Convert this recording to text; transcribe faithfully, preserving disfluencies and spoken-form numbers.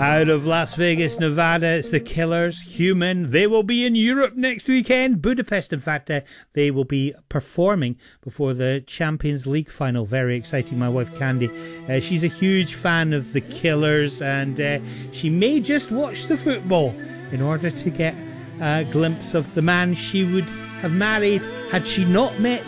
Out of Las Vegas, Nevada, it's the Killers, Human. They will be in Europe next weekend, Budapest. In fact, uh, they will be performing before the Champions League final. Very exciting. My wife Candy, uh, she's a huge fan of the Killers, and uh, she may just watch the football in order to get a glimpse of the man she would have married had she not met